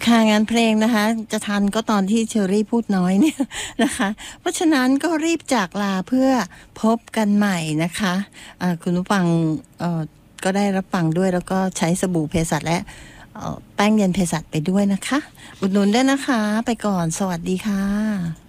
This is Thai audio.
ค่ะงานเพลงนะคะจะทันก็ตอนที่เชอรี่พูดน้อยเนี่ยนะคะเพราะฉะนั้นก็รีบจากลาเพื่อพบกันใหม่นะคะคุณผู้ฟังก็ได้รับฟังด้วยแล้วก็ใช้สบู่เภสัชและแป้งเย็นเภสัชไปด้วยนะคะอุดหนุนด้วยนะคะไปก่อนสวัสดีค่ะ